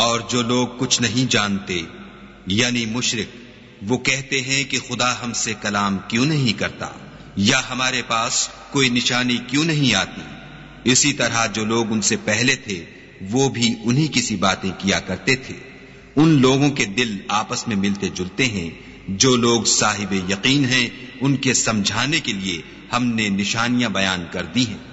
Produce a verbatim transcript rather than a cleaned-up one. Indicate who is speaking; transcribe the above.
Speaker 1: और जो लोग कुछ नहीं जानते यानी मुशरिक, वो कहते हैं कि खुदा हमसे कलाम क्यों नहीं करता या हमारे पास कोई निशानी क्यों नहीं आती। इसी तरह जो लोग उनसे पहले थे वो भी उन्हीं किसी बातें किया करते थे। उन लोगों के दिल आपस में मिलते जुलते हैं। जो लोग साहिब यकीन हैं उनके समझाने के लिए हमने निशानियां बयान कर दी हैं।